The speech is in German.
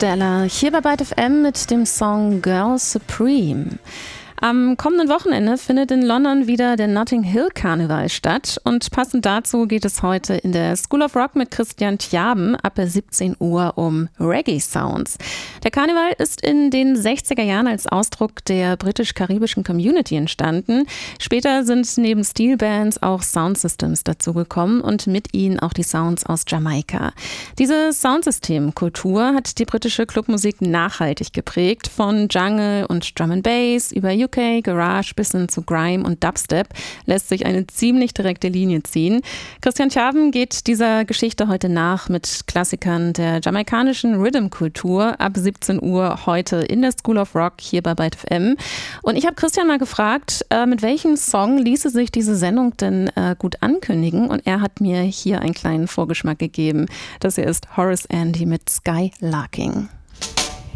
Interstellar, hier bei Byte FM mit dem Song Girl Supreme. Am kommenden Wochenende findet in London wieder der Notting Hill Karneval statt und passend dazu geht es heute in der School of Rock mit Christian Tjaben ab 17 Uhr um Reggae-Sounds. Der Karneval ist in den 60er Jahren als Ausdruck der britisch-karibischen Community entstanden. Später sind neben Steelbands auch Soundsystems dazugekommen und mit ihnen auch die Sounds aus Jamaika. Diese Soundsystem-Kultur hat die britische Clubmusik nachhaltig geprägt, von Jungle und Drum and Bass über UK, Garage bis hin zu Grime und Dubstep lässt sich eine ziemlich direkte Linie ziehen. Christian Tjaben geht dieser Geschichte heute nach mit Klassikern der jamaikanischen Rhythm-Kultur ab 17 Uhr heute in der School of Rock hier bei Byte FM. Und ich habe Christian mal gefragt, mit welchem Song ließe sich diese Sendung denn gut ankündigen? Und er hat mir hier einen kleinen Vorgeschmack gegeben. Das hier ist Horace Andy mit Skylarking.